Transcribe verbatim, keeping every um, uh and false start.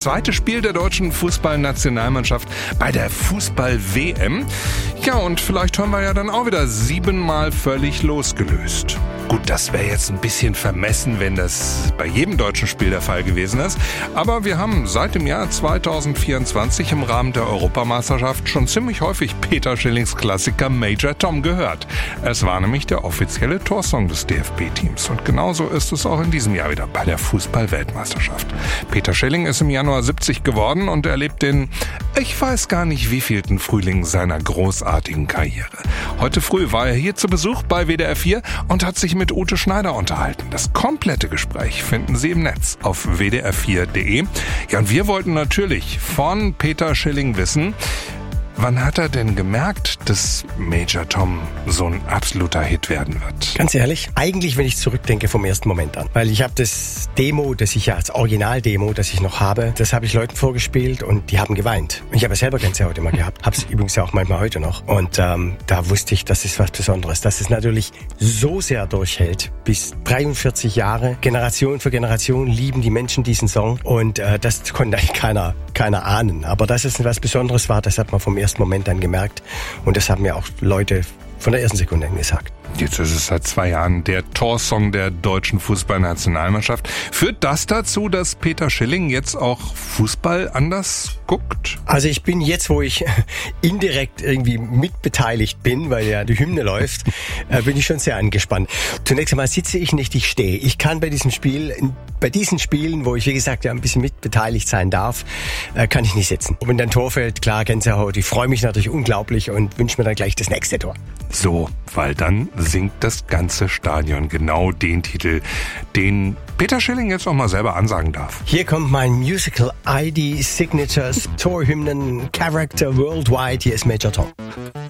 zweite Spiel der deutschen Fußballnationalmannschaft bei der Fußball-W M. Ja, und vielleicht hören wir ja dann auch wieder siebenmal völlig losgelöst. Gut, das wäre jetzt ein bisschen vermessen, wenn das bei jedem deutschen Spiel der Fall gewesen ist. Aber wir haben seit dem Jahr zweitausendvierundzwanzig im Rahmen der Europameisterschaft schon ziemlich häufig Peter Schillings Klassiker Major Tom gehört. Es war nämlich der offizielle Torsong des D F B-Teams. Und genauso ist es auch in diesem Jahr wieder bei der Fußball-Weltmeisterschaft. Peter Schilling ist im Januar siebzig geworden und erlebt den, ich weiß gar nicht wievielten Frühling seiner großartigen Karriere. Heute früh war er hier zu Besuch bei W D R vier und hat sich mit Ute Schneider unterhalten. Das komplette Gespräch finden Sie im Netz auf w d r vier punkt d e. Ja, und wir wollten natürlich von Peter Schilling wissen, wann hat er denn gemerkt, dass Major Tom so ein absoluter Hit werden wird? Ganz ehrlich, eigentlich, wenn ich zurückdenke vom ersten Moment an. Weil ich habe das Demo, das ich ja als Original-Demo, das ich noch habe, das habe ich Leuten vorgespielt und die haben geweint. Ich habe ja selber Gänsehaut immer gehabt. Habe es übrigens ja auch manchmal heute noch. Und ähm, da wusste ich, das ist was Besonderes. Dass es natürlich so sehr durchhält. Bis dreiundvierzig Jahre, Generation für Generation lieben die Menschen diesen Song. Und äh, das konnte eigentlich keiner, keiner ahnen. Aber dass es was Besonderes war, das hat man vom ersten Moment dann gemerkt. Und das haben mir auch Leute von der ersten Sekunde an gesagt. Jetzt ist es seit zwei Jahren der Torsong der deutschen Fußballnationalmannschaft. Führt das dazu, dass Peter Schilling jetzt auch Fußball anders guckt? Also ich bin jetzt, wo ich indirekt irgendwie mitbeteiligt bin, weil ja die Hymne läuft, bin ich schon sehr angespannt. Zunächst einmal sitze ich nicht, ich stehe. Ich kann bei diesem Spiel, bei diesen Spielen, wo ich wie gesagt ja ein bisschen mitbeteiligt sein darf, kann ich nicht sitzen. Wenn dann Tor fällt, klar, Gänsehaut. Ich freue mich natürlich unglaublich und wünsche mir dann gleich das nächste Tor. So, weil dann singt das ganze Stadion genau den Titel, den Peter Schilling jetzt auch mal selber ansagen darf. Hier kommt mein Musical I D Signatures Torhymnen Character Worldwide. Hier ist Major Tom.